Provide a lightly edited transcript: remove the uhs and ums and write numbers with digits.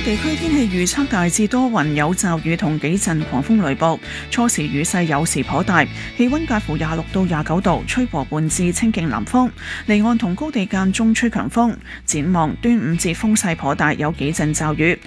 地區天氣預測大致多雲，有驟雨同幾陣狂風雷暴，初時雨勢有時頗大，氣溫介乎26到29度，吹和緩至清勁南風，離岸同高地間中吹強風。展望端午節風勢頗大，有幾陣驟雨，